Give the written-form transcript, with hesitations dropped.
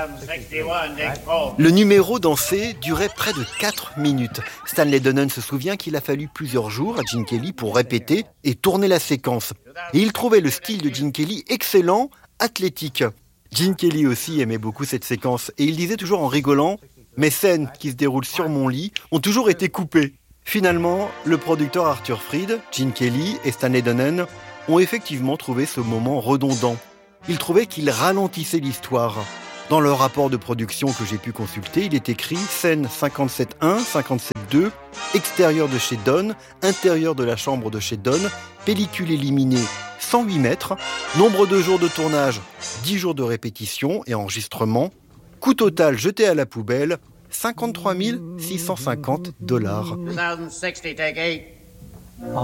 Le numéro dansé durait près de 4 minutes. Stanley Donen se souvient qu'il a fallu plusieurs jours à Gene Kelly pour répéter et tourner la séquence. Et il trouvait le style de Gene Kelly excellent, athlétique. Gene Kelly aussi aimait beaucoup cette séquence et il disait toujours en rigolant « Mes scènes qui se déroulent sur mon lit ont toujours été coupées ». Finalement, le producteur Arthur Freed, Gene Kelly et Stanley Donen ont effectivement trouvé ce moment redondant. Ils trouvaient qu'il ralentissait l'histoire. Dans le rapport de production que j'ai pu consulter, il est écrit scène 57.1, 57.2, extérieur de chez Don, intérieur de la chambre de chez Don, pellicule éliminée 108 mètres, nombre de jours de tournage 10 jours de répétition et enregistrement, coût total jeté à la poubelle $53 650. 2060, take 8.